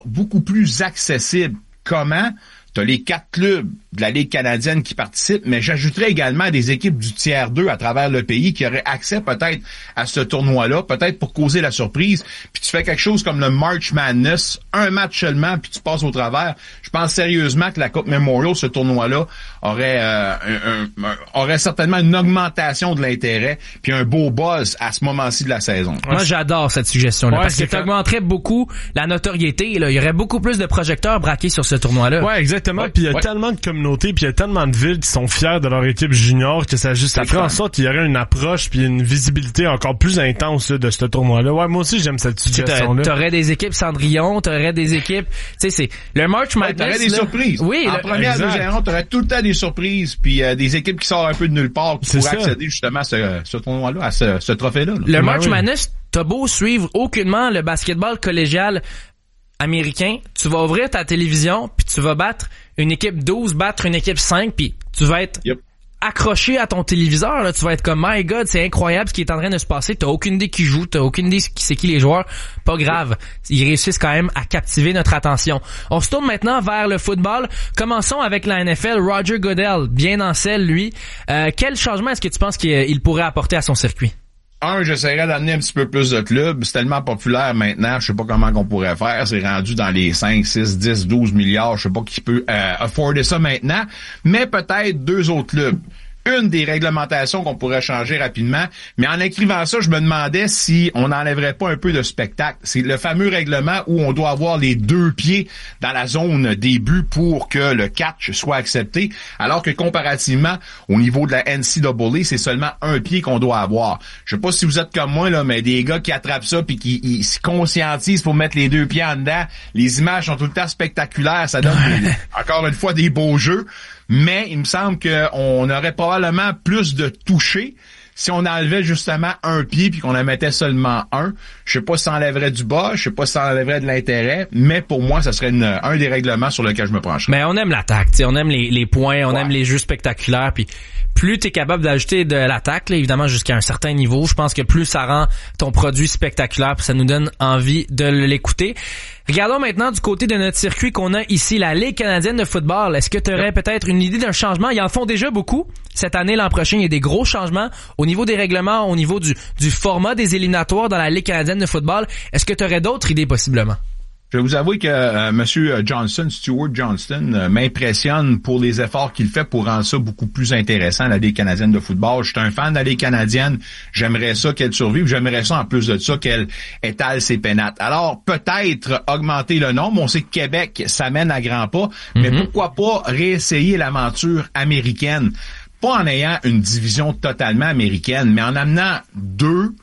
beaucoup plus accessible. Comment? T'as les 4 clubs de la Ligue canadienne qui participent, mais j'ajouterais également des équipes du tiers 2 à travers le pays qui auraient accès peut-être à ce tournoi-là, peut-être pour causer la surprise. Puis tu fais quelque chose comme le March Madness, un match seulement, puis tu passes au travers. Je pense sérieusement que la Coupe Memorial, ce tournoi-là, aurait certainement une augmentation de l'intérêt, puis un beau buzz à ce moment-ci de la saison. Moi, j'adore cette suggestion-là, parce que ça augmenterait beaucoup la notoriété. Là. Il y aurait beaucoup plus de projecteurs braqués sur ce tournoi-là. Ouais, exactement. Puis il y a tellement de communautés, puis il y a tellement de villes qui sont fiers de leur équipe junior que ça ferait en sorte qu'il y aurait une approche puis une visibilité encore plus intense là, de ce tournoi-là. Ouais, moi aussi j'aime cette suggestion-là. T'aurais des équipes Cendrillon, t'aurais des équipes, tu sais, c'est le March Madness. T'aurais des surprises. Oui, en première deuxième ronde, t'aurais tout le temps des surprises, puis des équipes qui sortent un peu de nulle part qui pourraient accéder justement à ce tournoi-là, à ce trophée-là. Là. Le March Madness, t'as beau suivre aucunement le basketball collégial américain, tu vas ouvrir ta télévision puis tu vas battre une équipe 12, battre une équipe 5 puis tu vas être accroché à ton téléviseur, là, tu vas être comme my god, c'est incroyable ce qui est en train de se passer, t'as aucune idée qui joue, t'as aucune idée c'est qui les joueurs, pas grave, ils réussissent quand même à captiver notre attention. On se tourne maintenant vers le football, commençons avec la NFL, Roger Goodell, bien en selle lui, quel changement est-ce que tu penses qu'il pourrait apporter à son circuit? J'essaierais d'amener un petit peu plus de clubs. C'est tellement populaire maintenant, je sais pas comment qu'on pourrait faire. C'est rendu dans les 5, 6, 10, 12 milliards. Je sais pas qui peut afforder ça maintenant. Mais peut-être 2 autres clubs. Une des réglementations qu'on pourrait changer rapidement. Mais en écrivant ça, je me demandais si on n'enlèverait pas un peu de spectacle. C'est le fameux règlement où on doit avoir les 2 pieds dans la zone des buts pour que le catch soit accepté. Alors que comparativement, au niveau de la NCAA, c'est seulement 1 pied qu'on doit avoir. Je sais pas si vous êtes comme moi, là, mais des gars qui attrapent ça puis qui se conscientisent pour mettre les 2 pieds en dedans. Les images sont tout le temps spectaculaires. Ça donne encore une fois des beaux jeux. Mais il me semble qu'on aurait probablement plus de toucher si on enlevait justement 1 pied puis qu'on en mettait seulement 1. Je sais pas si ça enlèverait du bas, je sais pas si ça enlèverait de l'intérêt, mais pour moi, ça serait un des règlements sur lequel je me pencherais. Mais on aime l'attaque, on aime les points, on aime les jeux spectaculaires, puis plus t'es capable d'ajouter de l'attaque, là, évidemment jusqu'à un certain niveau, je pense que plus ça rend ton produit spectaculaire, puis ça nous donne envie de l'écouter. Regardons maintenant du côté de notre circuit qu'on a ici, la Ligue canadienne de football. Est-ce que tu aurais peut-être une idée d'un changement? Ils en font déjà beaucoup. Cette année, l'an prochain, il y a des gros changements au niveau des règlements, au niveau du format des éliminatoires dans la Ligue canadienne de football. Est-ce que tu aurais d'autres idées possiblement? Je vais vous avouer que Monsieur Stuart Johnston, m'impressionne pour les efforts qu'il fait pour rendre ça beaucoup plus intéressant, la Ligue canadienne de football. Je suis un fan de la Ligue canadienne. J'aimerais ça qu'elle survive. J'aimerais ça, en plus de ça, qu'elle étale ses pénates. Alors, peut-être augmenter le nombre. On sait que Québec s'amène à grands pas, mais pourquoi pas réessayer l'aventure américaine? Pas en ayant une division totalement américaine, mais en amenant 2,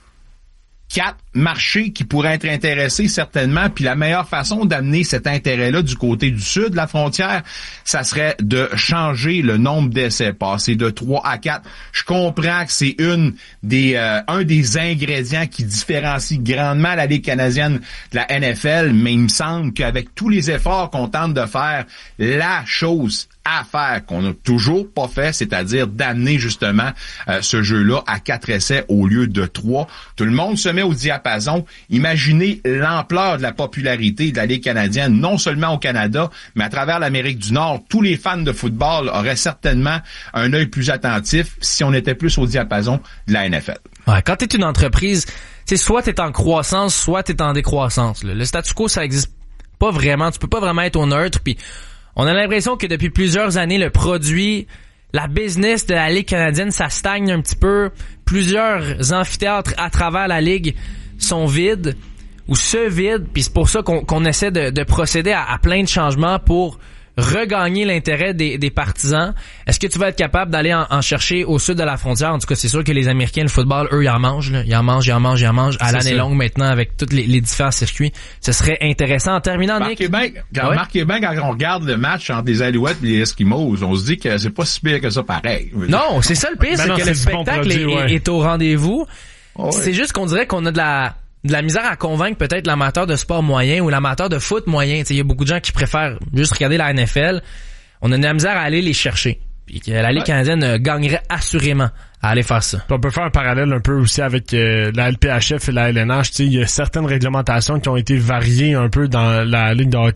4 marchés qui pourraient être intéressés certainement, puis la meilleure façon d'amener cet intérêt-là du côté du sud de la frontière, ça serait de changer le nombre d'essais, passer de 3 à 4. Je comprends que c'est un des ingrédients qui différencie grandement la Ligue canadienne de la NFL, mais il me semble qu'avec tous les efforts qu'on tente de faire, la chose à faire qu'on n'a toujours pas fait, c'est-à-dire d'amener justement ce jeu-là à 4 essais au lieu de 3. Tout le monde se met au diapason. Imaginez l'ampleur de la popularité de la Ligue canadienne, non seulement au Canada, mais à travers l'Amérique du Nord. Tous les fans de football auraient certainement un œil plus attentif si on était plus au diapason de la NFL. Ouais, quand t'es une entreprise, soit t'es en croissance, soit t'es en décroissance. Là. Le statu quo, ça existe pas vraiment. Tu peux pas vraiment être au neutre. Puis on a l'impression que depuis plusieurs années, le produit, la business de la Ligue canadienne, ça stagne un petit peu. Plusieurs amphithéâtres à travers la Ligue sont vides ou se vident. Puis c'est pour ça qu'on essaie de procéder à plein de changements pour regagner l'intérêt des partisans. Est-ce que tu vas être capable d'aller en chercher au sud de la frontière? En tout cas, c'est sûr que les Américains, le football, eux, ils en mangent. Là. Ils en mangent à l'année longue maintenant avec tous les différents circuits. Ce serait intéressant. En terminant, Nick... Marquez bien quand on regarde le match entre les Alouettes et les Eskimos, on se dit que c'est pas si pire que ça pareil. Non, c'est ça le pire, c'est que le spectacle est au rendez-vous. Ouais. C'est juste qu'on dirait qu'on a de la misère à convaincre peut-être l'amateur de sport moyen ou l'amateur de foot moyen. Il y a beaucoup de gens qui préfèrent juste regarder la NFL. On a de la misère à aller les chercher. Puis que la Ligue canadienne gagnerait assurément à aller faire ça. On peut faire un parallèle un peu aussi avec la LPHF et la LNH. Il y a certaines réglementations qui ont été variées un peu dans la Ligue de hockey